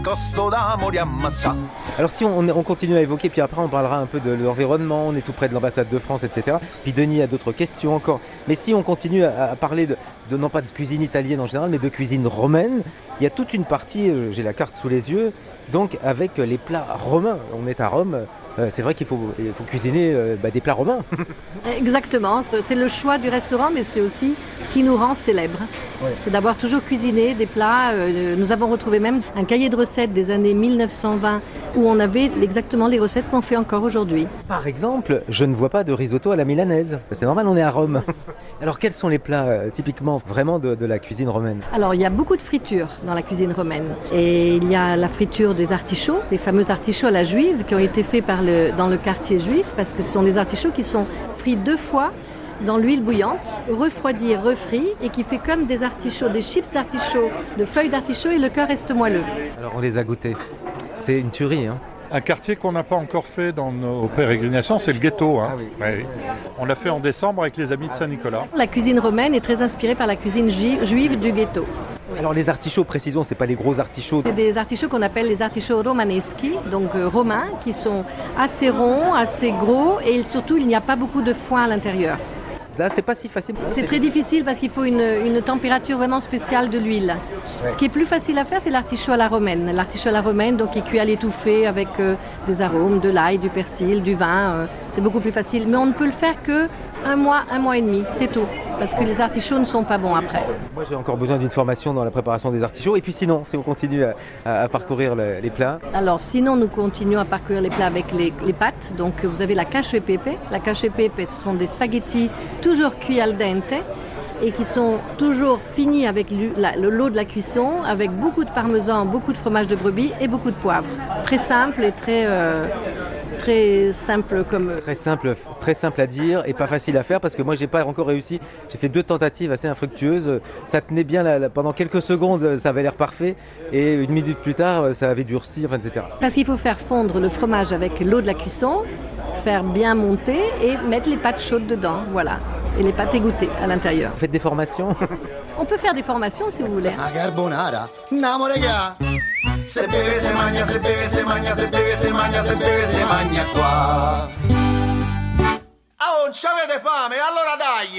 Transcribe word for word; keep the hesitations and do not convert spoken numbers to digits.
Alors si on, on continue à évoquer, puis après on parlera un peu de l'environnement, on est tout près de l'ambassade de France, et cetera. Puis Denis a d'autres questions encore. Mais si on continue à, à parler de, de, non pas de cuisine italienne en général, mais de cuisine romaine, il y a toute une partie, euh, j'ai la carte sous les yeux, donc avec les plats romains. On est à Rome, euh, c'est vrai qu'il faut, il faut cuisiner euh, bah, des plats romains. Exactement, c'est le choix du restaurant, mais c'est aussi ce qui nous rend célèbres. Ouais. C'est d'avoir toujours cuisiné des plats. Euh, nous avons retrouvé même un cahier de recettes des années mille neuf cent vingt où on avait exactement les recettes qu'on fait encore aujourd'hui. Par exemple, je ne vois pas de risotto à la milanaise. C'est normal, on est à Rome. Alors quels sont les plats euh, typiquement vraiment de, de la cuisine romaine? Alors il y a beaucoup de fritures dans la cuisine romaine. Et il y a la friture des artichauts, des fameux artichauts à la juive qui ont été faits par le, dans le quartier juif parce que ce sont des artichauts qui sont frits deux fois dans l'huile bouillante, refroidi et refrit, et qui fait comme des artichauts, des chips d'artichauts, de feuilles d'artichaut, et le cœur reste moelleux. Alors on les a goûtés. C'est une tuerie, hein. Un quartier qu'on n'a pas encore fait dans nos pérégrinations, c'est le ghetto. Hein. Ah oui. Oui. On l'a fait en décembre avec les amis de Saint-Nicolas. La cuisine romaine est très inspirée par la cuisine juive du ghetto. Oui. Alors les artichauts, précisons, c'est pas les gros artichauts. C'est des artichauts qu'on appelle les artichauts romaneschi, donc euh, romains, qui sont assez ronds, assez gros, et surtout il n'y a pas beaucoup de foin à l'intérieur. Là, c'est pas si facile. C'est très difficile parce qu'il faut une, une température vraiment spéciale de l'huile. Ouais. Ce qui est plus facile à faire, c'est l'artichaut à la romaine. L'artichaut à la romaine, donc, est cuit à l'étouffée avec euh, des arômes, de l'ail, du persil, du vin. Euh, c'est beaucoup plus facile. Mais on ne peut le faire que un mois, un mois et demi, c'est tout. Parce que les artichauts ne sont pas bons après. Moi, j'ai encore besoin d'une formation dans la préparation des artichauts. Et puis sinon, si on continue à, à, à parcourir le, les plats. Alors, sinon, nous continuons à parcourir les plats avec les, les pâtes. Donc, vous avez la cacio e pepe. La cacio e pepe, ce sont des spaghettis toujours cuits al dente et qui sont toujours finis avec le lot de la cuisson, avec beaucoup de parmesan, beaucoup de fromage de brebis et beaucoup de poivre. Très simple et très... Euh, Très simple comme... Très simple, très simple à dire et pas facile à faire parce que moi j'ai pas encore réussi. J'ai fait deux tentatives assez infructueuses. Ça tenait bien là, là, pendant quelques secondes, ça avait l'air parfait et une minute plus tard, ça avait durci, enfin, et cetera. Parce qu'il faut faire fondre le fromage avec l'eau de la cuisson, faire bien monter et mettre les pâtes chaudes dedans, voilà. Et les pâtes égouttées à l'intérieur. Vous faites des formations? On peut faire des formations si vous voulez. La carbonara, no, raga. Se beve, se magna, se beve, se magna, se beve, se magna, se beve, se magna qua. Oh, non c'avete fame? Allora dai!